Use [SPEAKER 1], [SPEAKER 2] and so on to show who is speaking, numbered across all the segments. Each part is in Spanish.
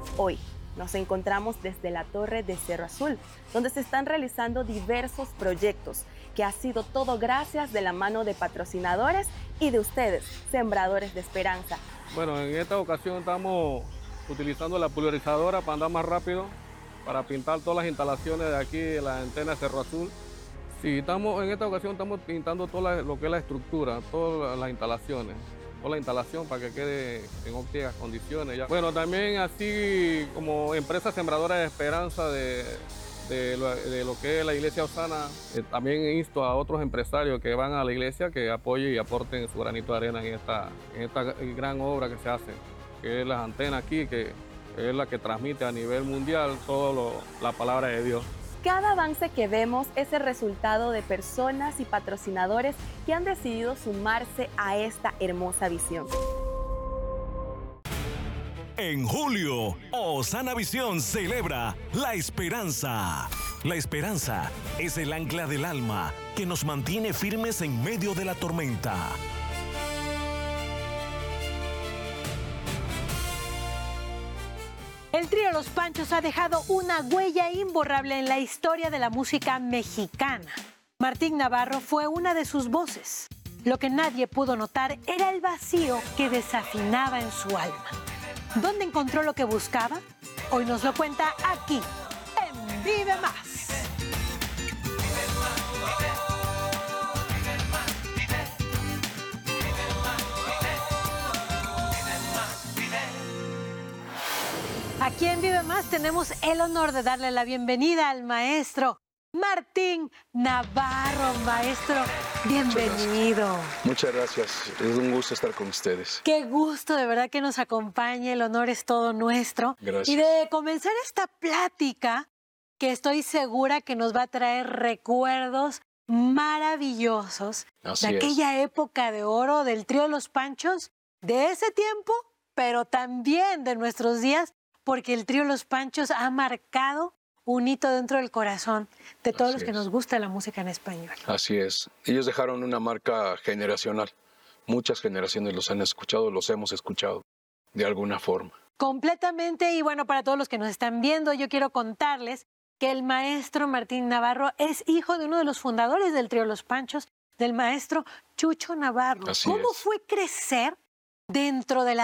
[SPEAKER 1] Hoy nos encontramos desde la torre de Cerro Azul, donde se están realizando diversos proyectos, que ha sido todo gracias de la mano de patrocinadores y de ustedes, sembradores de esperanza.
[SPEAKER 2] Bueno, en esta ocasión estamos utilizando la pulverizadora para andar más rápido, para pintar todas las instalaciones de aquí de la antena de Cerro Azul. Sí, en esta ocasión estamos pintando lo que es la estructura, todas las instalaciones, toda la instalación para que quede en óptimas condiciones. Bueno, también así como empresa sembradora de esperanza de lo que es la iglesia Osana, también insto a otros empresarios que van a la iglesia que apoyen y aporten su granito de arena en esta gran obra que se hace, que es las antenas aquí, que es la que transmite a nivel mundial toda la palabra de Dios.
[SPEAKER 1] Cada avance que vemos es el resultado de personas y patrocinadores que han decidido sumarse a esta hermosa visión.
[SPEAKER 3] En julio, Osana Visión celebra la esperanza. La esperanza es el ancla del alma que nos mantiene firmes en medio de la tormenta.
[SPEAKER 4] El trío Los Panchos ha dejado una huella imborrable en la historia de la música mexicana. Martín Navarro fue una de sus voces. Lo que nadie pudo notar era el vacío que desafinaba en su alma. ¿Dónde encontró lo que buscaba? Hoy nos lo cuenta aquí, en Vive Más. Aquí en Vive Más tenemos el honor de darle la bienvenida al maestro Martín Navarro. Maestro, bienvenido.
[SPEAKER 5] Muchas gracias, es un gusto estar con ustedes.
[SPEAKER 4] Qué gusto, de verdad que nos acompañe, el honor es todo nuestro.
[SPEAKER 5] Gracias.
[SPEAKER 4] Y de comenzar esta plática, que estoy segura que nos va a traer recuerdos maravillosos
[SPEAKER 5] Así
[SPEAKER 4] de aquella época de oro del trío Los Panchos, de ese tiempo, pero también de nuestros días, porque el trío Los Panchos ha marcado un hito dentro del corazón de todos los que nos gusta la música en español.
[SPEAKER 5] Así es. Ellos dejaron una marca generacional. Muchas generaciones los han escuchado, los hemos escuchado de alguna forma.
[SPEAKER 4] Completamente. Y bueno, para todos los que nos están viendo, yo quiero contarles que el maestro Martín Navarro es hijo de uno de los fundadores del trío Los Panchos, del maestro Chucho Navarro.
[SPEAKER 5] Así
[SPEAKER 4] ¿Cómo
[SPEAKER 5] es.
[SPEAKER 4] fue crecer dentro de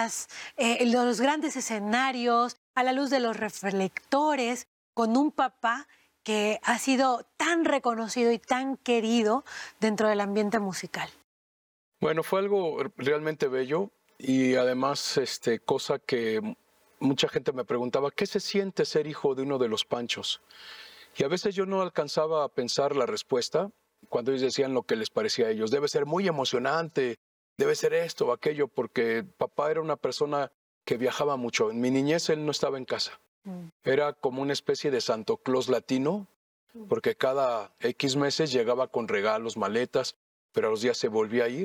[SPEAKER 4] los grandes escenarios, a la luz de los reflectores, con un papá que ha sido tan reconocido y tan querido dentro del ambiente musical?
[SPEAKER 5] Bueno, fue algo realmente bello y además cosa que mucha gente me preguntaba, ¿qué se siente ser hijo de uno de los Panchos? Y a veces yo no alcanzaba a pensar la respuesta cuando ellos decían lo que les parecía a ellos. Debe ser muy emocionante, debe ser esto o aquello, porque papá era una persona que viajaba mucho. En mi niñez él no estaba en casa. Era como una especie de Santo Claus latino, porque cada X meses llegaba con regalos, maletas, pero a los días se volvía a ir.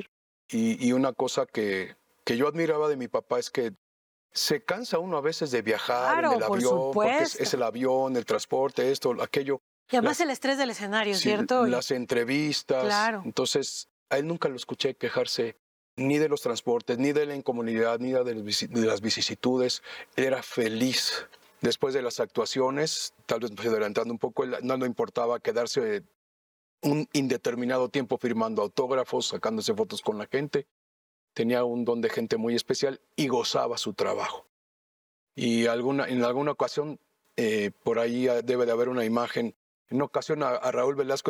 [SPEAKER 5] Y una cosa que yo admiraba de mi papá es que se cansa uno a veces de viajar en el avión, porque es el avión, el transporte, esto, aquello.
[SPEAKER 4] Y además el estrés del escenario,
[SPEAKER 5] sí,
[SPEAKER 4] ¿cierto?
[SPEAKER 5] Las entrevistas.
[SPEAKER 4] Claro.
[SPEAKER 5] Entonces, a él nunca lo escuché quejarse ni de los transportes, ni de la incomunidad, ni de las vicisitudes. Él era feliz. Después de las actuaciones, tal vez me estoy adelantando un poco, no le importaba quedarse un indeterminado tiempo firmando autógrafos, sacándose fotos con la gente. Tenía un don de gente muy especial y gozaba su trabajo. Y en alguna ocasión, por ahí debe de haber una imagen, en una ocasión a Raúl Velasco